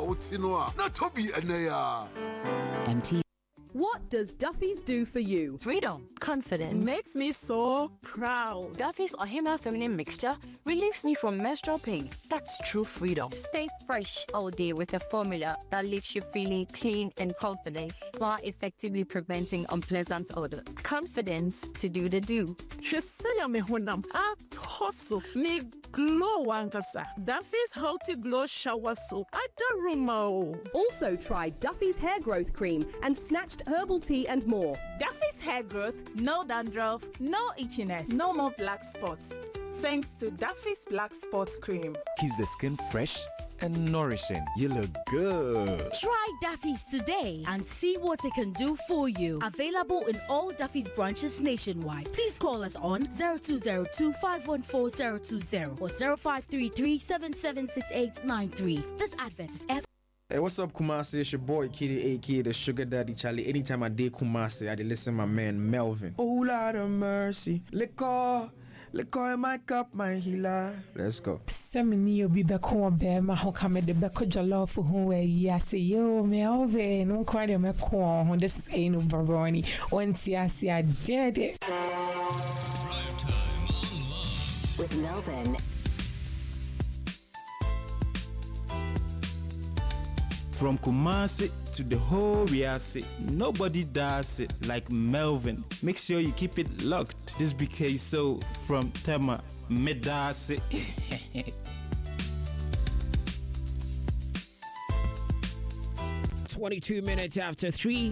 Otinoa, not Toby Anaya. MT. What does Duffy's do for you? Freedom. Confidence. Makes me so proud. Duffy's Ohima Feminine Mixture relieves me from menstrual pain. That's true freedom. Stay fresh all day with a formula that leaves you feeling clean and confident while effectively preventing unpleasant odor. Confidence to do the do. Shesaya me honam. Atoso. Me glow wankasa. Duffy's Healthy Glow Shower Soap. I don't remember. Also try Duffy's Hair Growth Cream and Snatched Herbal Tea and more. Duffy's Hair Growth, no dandruff, no itchiness, no more black spots. Thanks to Duffy's Black Spots Cream. Keeps the skin fresh and nourishing. You look good. Try Duffy's today and see what it can do for you. Available in all Duffy's branches nationwide. Please call us on 0202-514-020 or 0533-776893. This advert is Hey, what's up, Kumasi? It's your boy, Kitty, aka the Sugar Daddy Charlie. Anytime I did Kumasi, I did listen to my man, Melvin. Oh, Lord of mercy. Liquor in my cup, my healer. Let's go. Semini obi beko be ma ho kame de beko jollof ho we yase yo Melvin. No kwade me ko. This is Ainu Baroni. Once I see I did it. Drive time online with Melvin. From Kumasi to the whole Riasi, nobody does it like Melvin. Make sure you keep it locked. This BK so from Tema Medasi. 22 minutes after 3.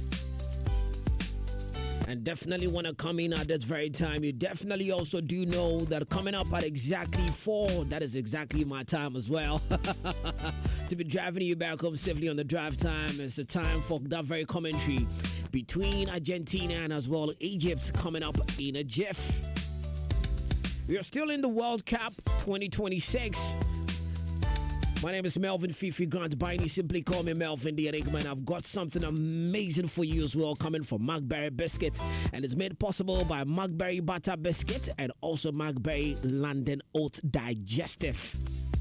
And definitely want to come in at this very time. You definitely also do know that coming up at exactly 4, that is exactly my time as well. To be driving you back home safely on the drive time. It's the time for that very commentary between Argentina and as well Egypt coming up in a jiff. We are still in the World Cup 2026. My name is Melvin Fifi Grant Biney. Simply call me Melvin the Enigma. I've got something amazing for you as well coming from Macberry Biscuit. And it's made possible by Macberry Butter Biscuit and also Macberry London Oat Digestive.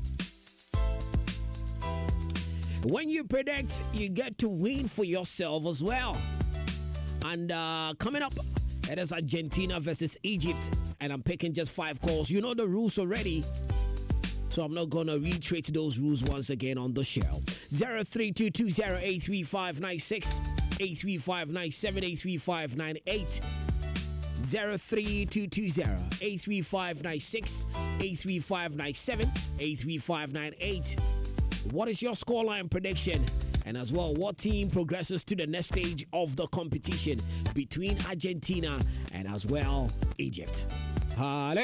When you predict, you get to win for yourself as well. And coming up, it is Argentina versus Egypt. And I'm picking just 5 calls. You know the rules already. So I'm not going to reiterate those rules once again on the show. 0322083596, 83597, 83598, 0322083596, 83597, 83598. What is your scoreline prediction? And as well, what team progresses to the next stage of the competition between Argentina and as well Egypt? Hello.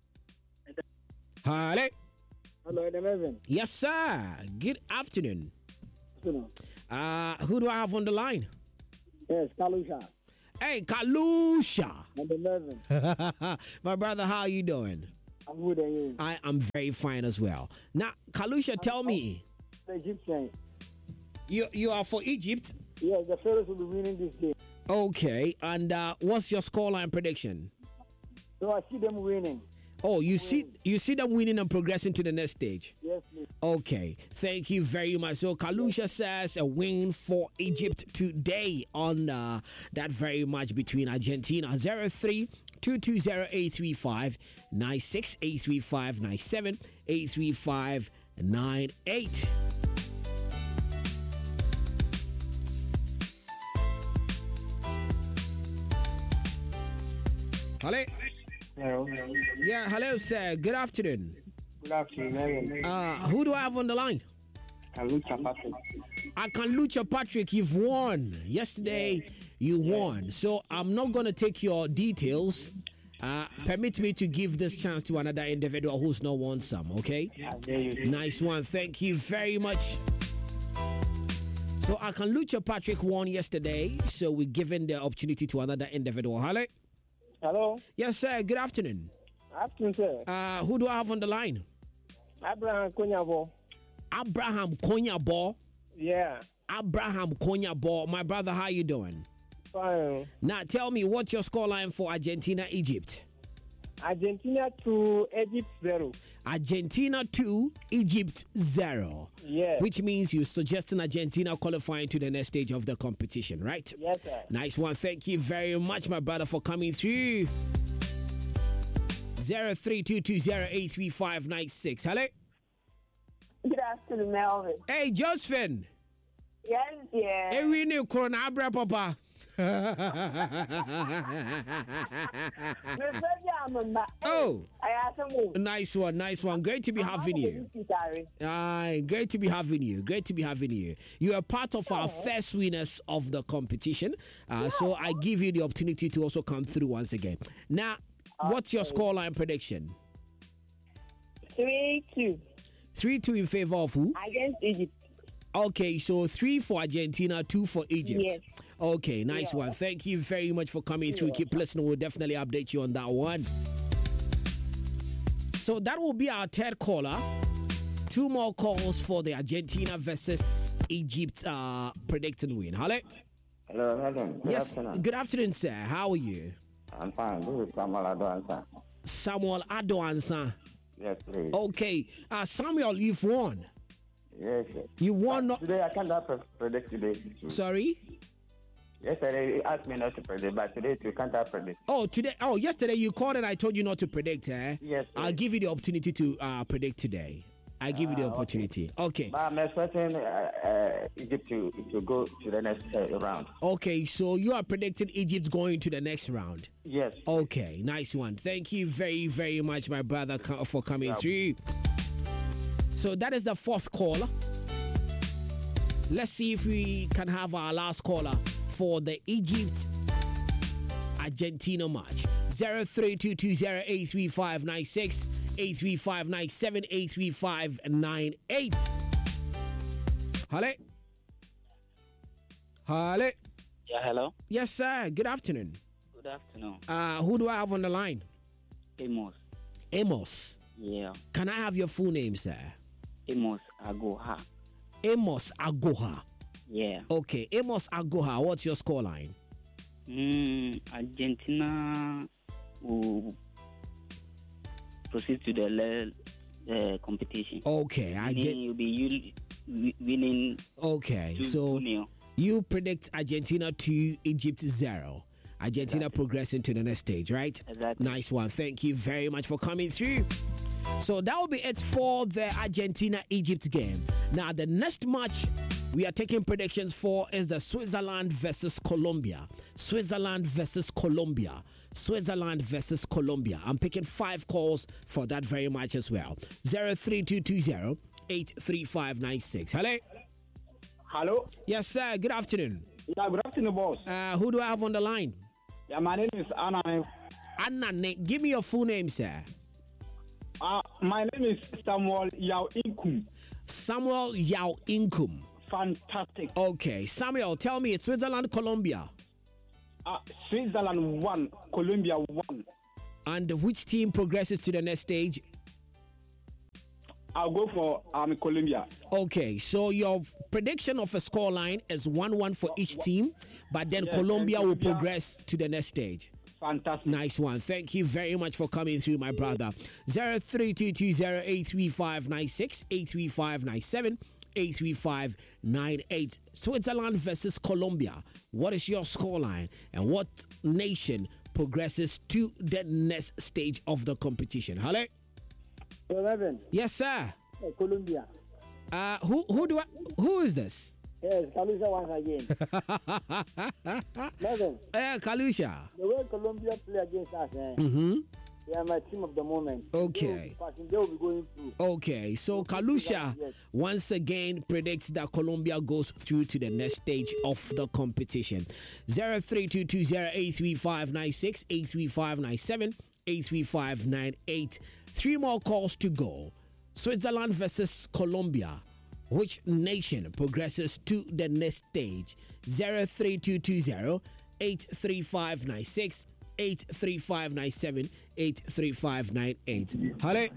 Hello. Hello, Melvin. Yes, sir. Good afternoon. Who do I have on the line? Yes, Kalusha. Hey, Kalusha. Number 11. My brother, how are you doing? I'm good, and you? I am very fine as well. Now, Kalusha, tell me. Egyptian. You are for Egypt? Yes, the Pharaohs will be winning this game. Okay, and what's your scoreline prediction? So I see them winning. Oh, you see them winning and progressing to the next stage? Yes, please. Okay, thank you very much. So Kalusha says a win for Egypt today on that very much between Argentina. 0322083596, 83597, 83598. Hello. Hello. Yeah, hello, sir. Good afternoon. Good afternoon. Who do I have on the line? Kalucha Patrick. Kalucha Patrick, you've won. Yesterday, you won. So I'm not going to take your details. Permit me to give this chance to another individual who's not won some, okay? Nice one. Thank you very much. So Kalucha Patrick won yesterday. So we're giving the opportunity to another individual. Hello? Hello. Yes, sir. Good afternoon. Afternoon, sir. Who do I have on the line? Abraham Konyabo. Abraham Konyabo? Yeah. Abraham Konyabo. My brother, how you doing? Fine. Now, tell me, what's your scoreline for Argentina, Egypt? Argentina 2, Egypt 0. Argentina 2, Egypt 0. Yes. Which means you're suggesting Argentina qualifying to the next stage of the competition, right? Yes, sir. Nice one. Thank you very much, my brother, for coming through. 0322083596. Hello? Good afternoon, Melvin. Hey, Josephine. Yes, yeah. Hey, we need Corona Abra, Papa. Oh, nice one. Great to be having you. Great to be having you. You are part of our first winners of the competition. So I give you the opportunity to also come through once again. Now, what's your scoreline prediction? 3-2. 3-2 in favor of who? Against Egypt. Okay, so 3 for Argentina, 2 for Egypt. Yes. Okay, nice one. Thank you very much for coming through. Keep listening. We'll definitely update you on that one. So that will be our third caller. 2 more calls for the Argentina versus Egypt predicted win. Hello? Hello. Yes. Good afternoon, sir. How are you? I'm fine. This is Samuel Adoansa. Samuel Adoansa. Yes, please. Okay. Samuel, you've won. Yes. You won. Today, I cannot predict today. Sorry? Yesterday, you asked me not to predict, but today, you can't predict. Oh, today. Oh, yesterday you called and I told you not to predict, eh? Yes. I'll give you the opportunity to predict today. I give you the opportunity. Okay. But I'm expecting Egypt to go to the next round. Okay, so you are predicting Egypt going to the next round? Yes. Okay, nice one. Thank you very, very much, my brother, for coming through. So that is the 4th caller. Let's see if we can have our last caller for the Egypt-Argentina match. 0322083596, 83597, 83598. Hello? Hello? Yeah, hello? Yes, sir. Good afternoon. Good afternoon. Who do I have on the line? Amos. Amos? Yeah. Can I have your full name, sir? Amos Agoha. Amos Agoha? Yeah. Okay, Amos Agoha, what's your scoreline? Argentina will proceed to the competition. Okay, you'll be winning. Okay, so you predict Argentina 2, Egypt 0. Argentina progressing to the next stage, right? Exactly. Nice one. Thank you very much for coming through. So that will be it for the Argentina-Egypt game. Now, the next match we are taking predictions for is the Switzerland versus Colombia. Switzerland versus Colombia. I'm picking 5 calls for that very match as well. 03220-83596. Hello? Hello? Yes, sir. Good afternoon. Yeah, good afternoon, boss. Who do I have on the line? Yeah, my name is Anna. Anna, give me your full name, sir. My name is Samuel Yao Inkum. Samuel Yao Inkum. Fantastic. Okay, Samuel, tell me, it's Switzerland, Colombia. Switzerland 1, Colombia 1. And which team progresses to the next stage? I'll go for Colombia. Okay, so your prediction of a scoreline is 1-1 for each team, but then Colombia will progress to the next stage. Fantastic. Nice one. Thank you very much for coming through, my brother. 03220-83596, 83597, 83598. Switzerland versus Colombia. What is your scoreline? And what nation progresses to the next stage of the competition? Hello? 11. Yes, sir. Colombia. Who is this? Yes, Kalusha once again. 11. Kalusha. The way Colombia play against us, they are my team of the moment. Okay. They will be going through. Okay, so Kalusha once again predicts that Colombia goes through to the next stage of the competition. 03220-83596, 83597, 83598. 3 more calls to go. Switzerland versus Colombia. Which nation progresses to the next stage? 03220-83596, 83597, 83598. Hello?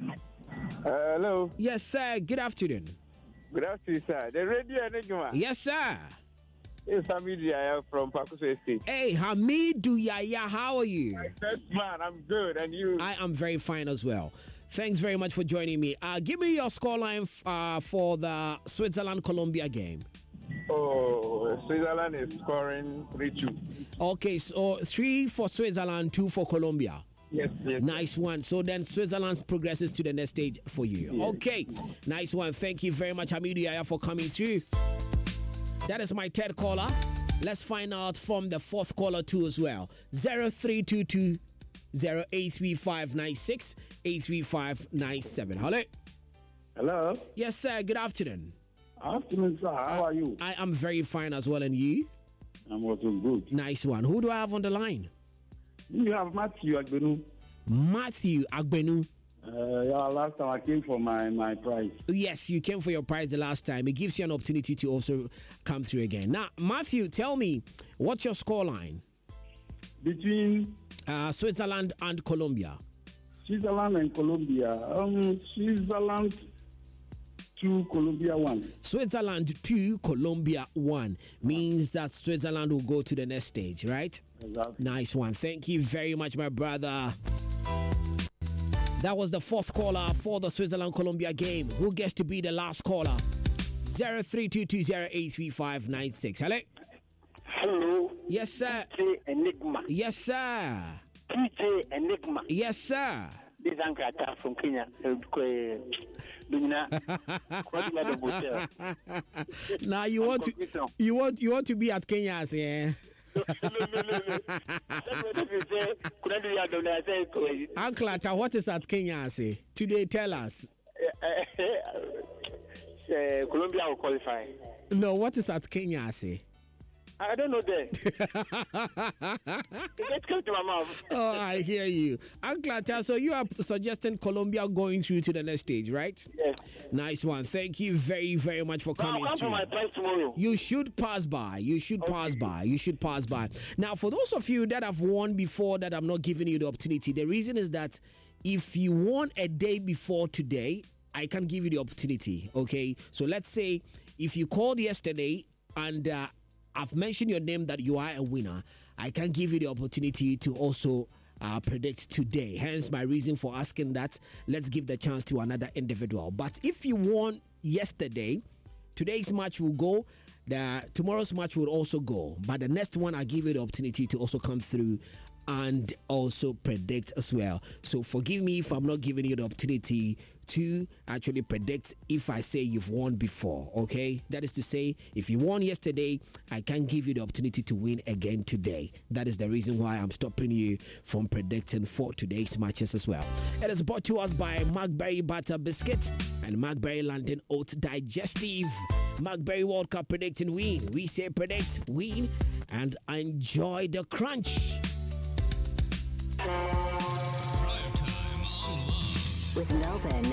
Hello. Yes, sir. Good afternoon. Good afternoon, sir. The radio enigma. Yes, sir. It's Hamidu Yaya from Pakuso Estate. Hey, Hamidu Yaya, how are you? Yes, man, I'm good. And you? I am very fine as well. Thanks very much for joining me. Give me your scoreline for the Switzerland-Colombia game. Oh, Switzerland is scoring 3-2. Okay, so 3 for Switzerland, 2 for Colombia. Yes. Nice one. So then Switzerland progresses to the next stage for you. Yes. Okay, nice one. Thank you very much, Hamidu Yaya, for coming through. That is my third caller. Let's find out from the fourth caller too as well. 0322 083596 83597. Hello. Hello. Yes, sir. Good afternoon. Afternoon, sir. How are you? I am very fine as well, and you? I'm also good. Nice one. Who do I have on the line? You have Matthew Agbenu. Matthew Agbenu. Last time I came for my prize. Yes, you came for your prize the last time. It gives you an opportunity to also come through again. Now, Matthew, tell me, what's your scoreline? Between Switzerland and Colombia. Switzerland and Colombia. Switzerland 2, Colombia 1. Switzerland 2, Colombia 1 means that Switzerland will go to the next stage, right? Exactly. Nice one. Thank you very much, my brother. That was the fourth caller for the Switzerland-Colombia game. Who gets to be the last caller? 0322083596. Hello? Hello. Yes, sir. DJ Enigma. Yes, sir. DJ Enigma. Yes, sir. This is Ankrata from Kenya. Now you want to be at Kenya's, yeah? Uncle Atta, what is at Kenya say? Today, tell us. Colombia will qualify. No, what is at Kenya say? I don't know that. It came to my mouth. Oh, I hear you. Uncle Atta, so you are suggesting Colombia going through to the next stage, right? Yes. Nice one. Thank you very, very much for coming I'll through. come for my prize tomorrow. You should pass by. You should pass by. Now, for those of you that have won before that I'm not giving you the opportunity, the reason is that if you won a day before today, I can give you the opportunity, okay? So let's say if you called yesterday and I've mentioned your name that you are a winner, I can give you the opportunity to also predict today. Hence my reason for asking that. Let's give the chance to another individual. But if you won yesterday, today's match will go. Tomorrow's match will also go. But the next one, I'll give you the opportunity to also come through and also predict as well. So forgive me if I'm not giving you the opportunity to actually predict if I say you've won before, okay? That is to say, if you won yesterday, I can give you the opportunity to win again today. That is the reason why I'm stopping you from predicting for today's matches as well. It is brought to us by Macberry Butter Biscuit and Macberry London Oat Digestive. Macberry World Cup predicting win. We say predict, win, and enjoy the crunch. With Melvin.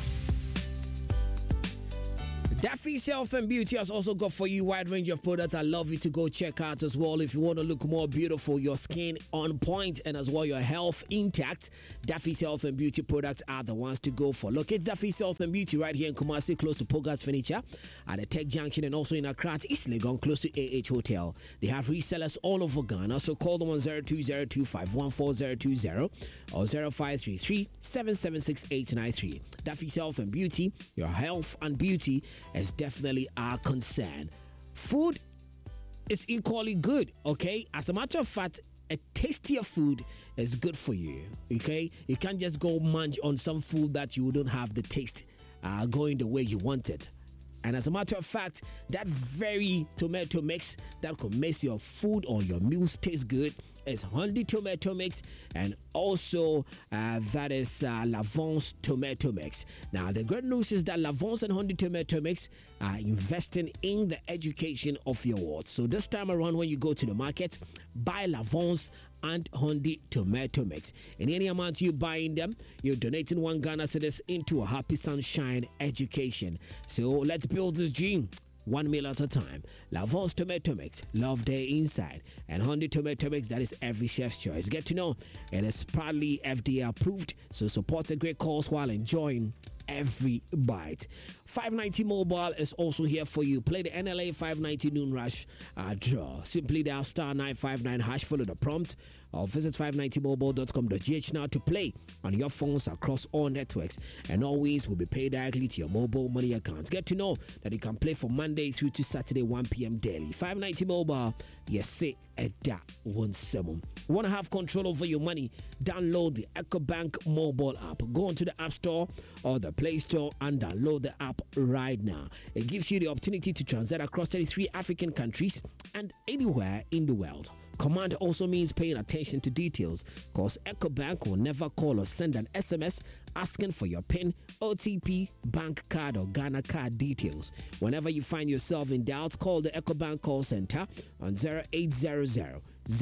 Daffy's Health and Beauty has also got for you a wide range of products I love you to go check out as well. If you want to look more beautiful, your skin on point, and as well your health intact, Daffy's Health and Beauty products are the ones to go for. Locate Daffy's Health and Beauty right here in Kumasi, close to Pogas Furniture, at the Tech Junction, and also in Accra, East Legon, close to AH Hotel. They have resellers all over Ghana, so call them on 0202514020 or 0533-776-893. Daffy's Health and Beauty, your health and beauty is definitely our concern. Food is equally good, okay? As a matter of fact, a tastier food is good for you, okay? You can't just go munch on some food that you don't have the taste going the way you want it. And as a matter of fact, that very tomato mix that could make your food or your meals taste good is Honey Tomato Mix, and also that is Lavance Tomato Mix. Now, the great news is that Lavance and Honey Tomato Mix are investing in the education of your wards. So this time around, when you go to the market, buy Lavance and Honey Tomato Mix. In any amount you buying them, you're donating 1 Ghana cedis into a Happy Sunshine education. So let's build this dream 1 meal at a time. Lavance Tomato Mix, love their inside. And Honey Tomato Mix, that is every chef's choice. Get to know, it is proudly FDA approved, so support a great cause while enjoying every bite. 590 Mobile is also here for you. Play the NLA 590 Noon Rush draw. Simply dial star 959 hash, follow the prompt, or visit 590mobile.com.gh now to play on your phones across all networks, and always will be paid directly to your mobile money accounts. Get to know that you can play from Monday through to Saturday 1 p.m. daily. 590 Mobile, yes, say that 17. Want to have control over your money? Download the EcoBank mobile app. Go onto the App Store or the Play Store and download the app right now. It gives you the opportunity to transact across 33 African countries and anywhere in the world. Command also means paying attention to details, because EcoBank will never call or send an SMS asking for your PIN, OTP, bank card, or Ghana card details. Whenever you find yourself in doubt, call the EcoBank call center on 0800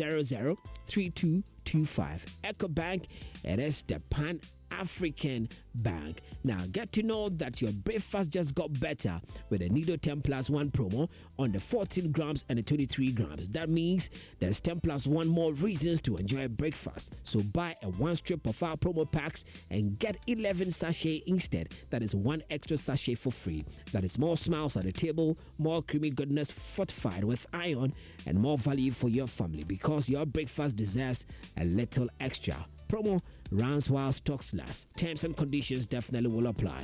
003225. EcoBank, it is the Pan-African Bank. Now, get to know that your breakfast just got better with a Nido 10 plus 1 promo on the 14 grams and the 23 grams. That means there's 10 plus 1 more reasons to enjoy breakfast. So buy a 1 strip of our promo packs and get 11 sachet instead. That is 1 extra sachet for free. That is more smiles at the table, more creamy goodness fortified with iron, and more value for your family, because your breakfast deserves a little extra. Promo runs while stocks last. Terms and conditions definitely will apply.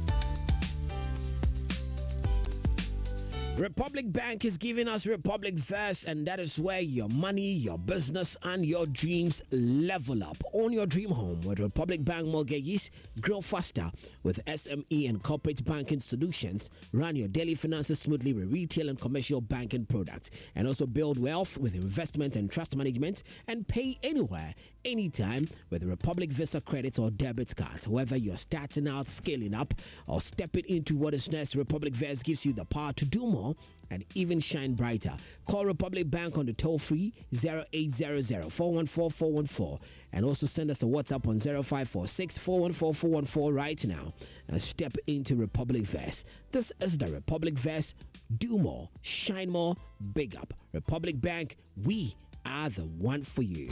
Republic Bank is giving us Republic Vest, and that is where your money, your business, and your dreams level up. Own your dream home with Republic Bank mortgages. Grow faster with SME and corporate banking solutions. Run your daily finances smoothly with retail and commercial banking products, and also build wealth with investment and trust management, and pay anywhere, anytime with Republic Visa credit or debit cards. Whether you're starting out, scaling up, or stepping into what is next, Republic Vest gives you the power to do more and even shine brighter. Call Republic Bank on the toll-free 0800-414-414, and also send us a WhatsApp on 0546-414-414 right now and step into Republic Vest. This is the Republic Vest. Do more, shine more, big up. Republic Bank, we are the one for you.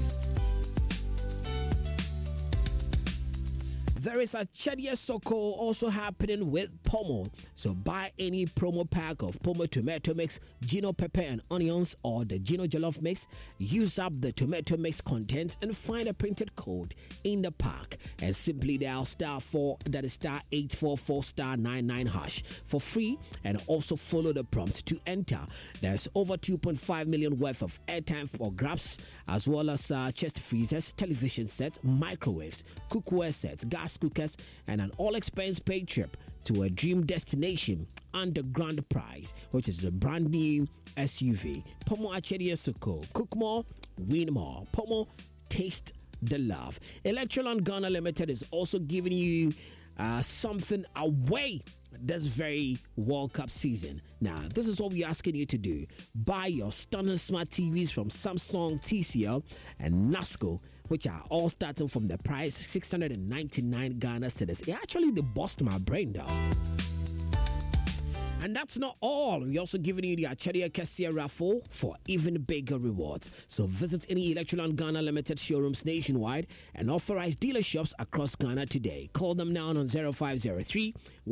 There is a Chedia Soko also happening with Pomo. So buy any promo pack of Pomo tomato mix, Gino pepper and onions, or the Gino jollof mix. Use up the tomato mix content and find a printed code in the pack, and simply dial *4, that is *844 *99 hash for free, and also follow the prompt to enter. There's over 2.5 million worth of airtime for grabs, as well as chest freezers, television sets, microwaves, cookware sets, gas cookers, and an all-expense paid trip to a dream destination under grand prize, which is a brand new SUV. Pomo Achedia Soko. Cook more, win more. Pomo, taste the love. Electrolon Ghana Limited is also giving you something away this very World Cup season. Now, this is what we're asking you to do. Buy your stunning smart TVs from Samsung, TCL, and Nasco, which are all starting from the price 699 Ghana cedis. It actually bust my brain down. And that's not all. We're also giving you the Achedia Cassia raffle for even bigger rewards. So visit any Electrolon Ghana Limited showrooms nationwide and authorized dealerships across Ghana today. Call them now on 0503